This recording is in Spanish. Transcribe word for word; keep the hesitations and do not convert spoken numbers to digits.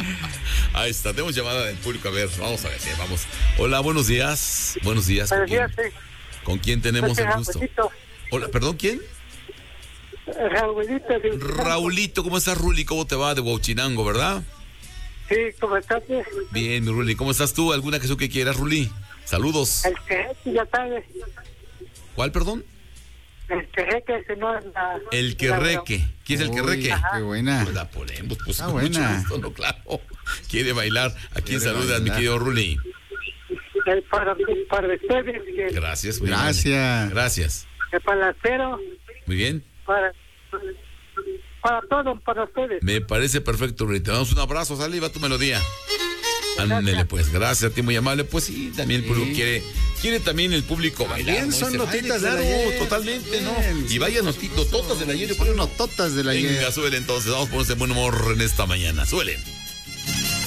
Ahí está, tenemos llamada del público. A ver, vamos a ver, sí, vamos. Hola, buenos días. Buenos días. Buenos días, sí. ¿Con quién tenemos el gusto? Raulito. Hola, perdón, ¿quién? Raulito. De Raulito, ¿cómo estás, Ruli? ¿Cómo te va? De Huachinango, ¿verdad? Sí, ¿cómo estás? Bien, mi Ruli. ¿Cómo estás tú? ¿Alguna canción que quieras, Ruli? Saludos. El que ya sabes. ¿Cuál, perdón? El querreque, ese no es la... El querreque. ¿Quién es el querreque? Qué buena. Pues la ponemos, pues Ah, con mucho buena. gusto, ¿no? Claro. Quiere bailar. ¿A quién Quiere saludas, mi bailar. querido Ruli? El para, para ustedes, que, Gracias. Muy Gracias. amable. Gracias. el palacero, Muy bien. para, para todos, para ustedes. Me parece perfecto, Ruli. Te damos un abrazo. Sale y va tu melodía. Ándele, pues. Gracias a ti, muy amable. Pues sí, también el público Sí. quiere... Quiere también el público bailar. Bien, ¿no? son Y se notitas baile, del claro, ayer. totalmente, ¿no? Bien. Y vaya notito, totas del ayer. Son nototas de la Venga, ayer. súbele entonces. Vamos a ponerse buen humor en esta mañana. Súbele.